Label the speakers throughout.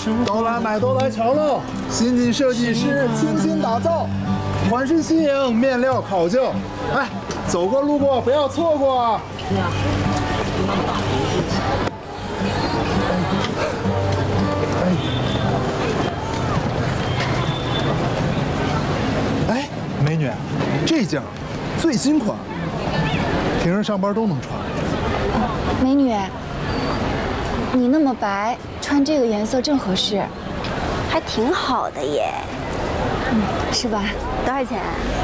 Speaker 1: 都来买，都来瞧喽！新晋设计师倾心打造，款式新颖，面料考究。哎，走过路过不要错过啊！哎，美女，这件最新款，平时上班都能穿。
Speaker 2: 美女，你那么白，穿这个颜色正合适，
Speaker 3: 还挺好的耶。
Speaker 2: 是吧？
Speaker 3: 多少钱？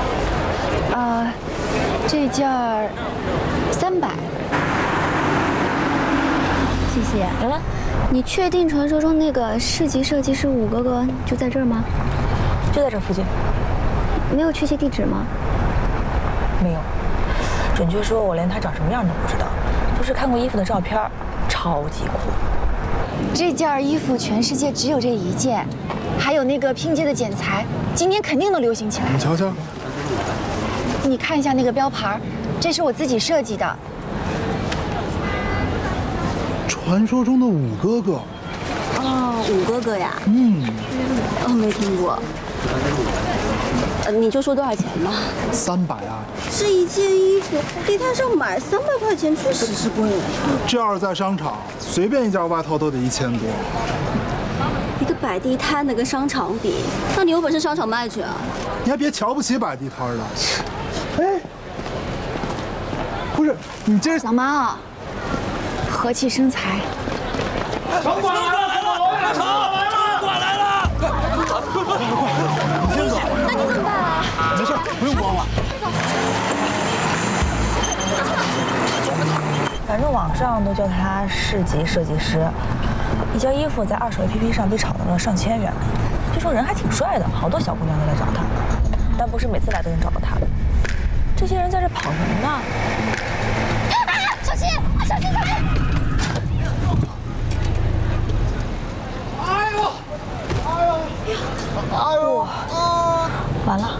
Speaker 2: 这件儿300。谢谢。你确定传说中那个市级设计师武哥哥就在这儿吗？
Speaker 4: 就在这附近。
Speaker 2: 没有确切地址吗？
Speaker 4: 没有。准确说，我连他长什么样都不知道，就是看过衣服的照片，超级酷。
Speaker 2: 这件衣服全世界只有这一件，还有那个拼接的剪裁，今年肯定能流行起来。
Speaker 1: 你瞧瞧，
Speaker 2: 你看一下那个标牌，这是我自己设计的。
Speaker 1: 传说中的武哥哥。
Speaker 3: 哦，武哥哥呀。没听过。你就说多少钱吧。
Speaker 1: 300啊！
Speaker 3: 这一件衣服地摊上买300块钱，确实是贵。
Speaker 1: 这要是在商场，随便一件外套都得1000多。
Speaker 3: 一个摆地摊的跟商场比，那你有本事商场卖去啊？
Speaker 1: 你还别瞧不起摆地摊的。哎，不是，你这是
Speaker 2: 老妈，和气生财。
Speaker 5: 城管来了，王院长来了，管来了！
Speaker 1: 快，你先走。
Speaker 2: 那你怎么办啊？
Speaker 1: 没事，不用慌了。
Speaker 4: 反正网上都叫他市级设计师，一件衣服在二手 APP 上被炒到了上千元，据说人还挺帅的，好多小姑娘都来找他，但不是每次来都能找到他。这些人在这跑什么呢？
Speaker 2: 小心！小心！小心！
Speaker 1: 哎呦！
Speaker 4: 完了！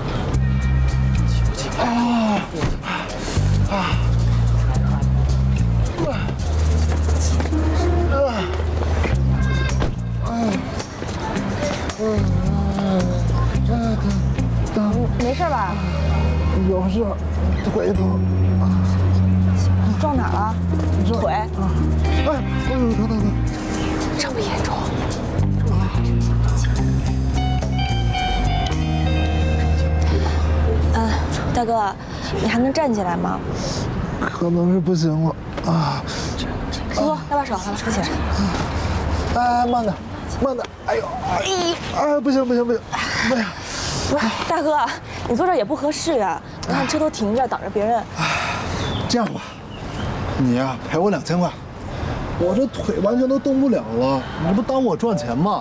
Speaker 4: 没事吧？
Speaker 1: 有事，腿疼。
Speaker 4: 你撞哪儿了？腿？
Speaker 1: 哎，疼！
Speaker 4: 这么严重？大哥，你还能站起来吗？
Speaker 1: 可能是不行了啊！
Speaker 4: 坐，拉把手，扶起来。
Speaker 1: 哎，慢点，慢点！哎呦，哎，不行！哎呀，
Speaker 4: 不是，大哥，你坐这儿也不合适呀。你看车都停着，挡着别人。
Speaker 1: 这样吧，你呀赔我2000块，我这腿完全都动不了了，你这不耽误我赚钱吗？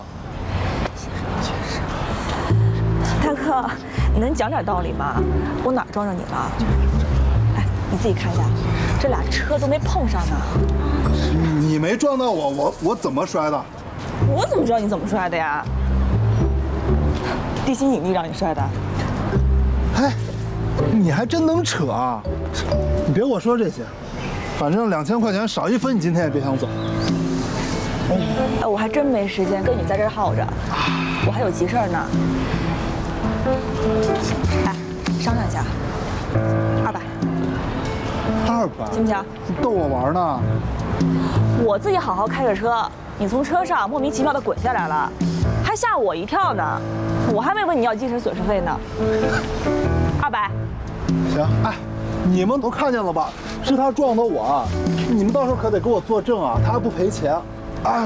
Speaker 4: 大哥，你能讲点道理吗？我哪儿撞着你了？哎，你自己看一下，这俩车都没碰上呢。
Speaker 1: 你没撞到我怎么摔的？
Speaker 4: 我怎么知道你怎么摔的呀？地心引力让你摔的。
Speaker 1: 哎，你还真能扯啊！你别跟我说这些，反正2000块钱少1分，你今天也别想走。
Speaker 4: 哎，我还真没时间跟你在这儿耗着，我还有急事儿呢。哎，商量一下，200，行不行？
Speaker 1: 你逗我玩呢？
Speaker 4: 我自己好好开着车，你从车上莫名其妙的滚下来了，还吓我一跳呢。我还没问你要精神损失费呢。200。
Speaker 1: 行，哎，你们都看见了吧？是他撞的我，你们到时候可得给我作证啊，他还不赔钱。